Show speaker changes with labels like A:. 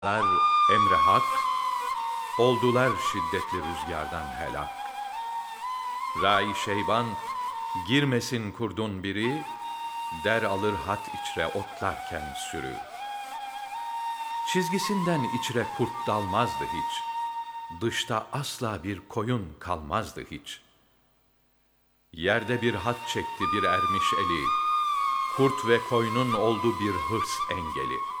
A: Emre hak, oldular şiddetli rüzgardan helak. Rai şeyban, girmesin kurdun biri, der alır hat içre otlarken sürü. Çizgisinden içre kurt dalmazdı hiç, dışta asla bir koyun kalmazdı hiç. Yerde bir hat çekti bir ermiş eli, kurt ve koyunun oldu bir hırs engeli.